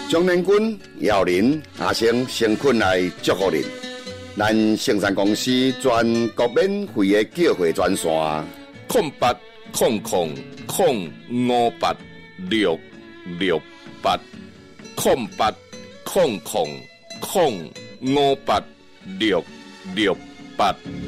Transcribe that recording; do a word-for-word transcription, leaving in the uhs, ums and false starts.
中年军姚林阿先先困来祝福您。咱生产公司全国免费的叫货专线： 空八空空空五八六六八空八空空空五八六六八。